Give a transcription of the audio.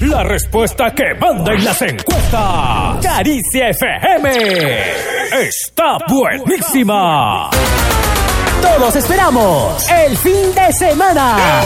La respuesta que manda en las encuestas. Caricia FM está buenísima. Todos esperamos el fin de semana.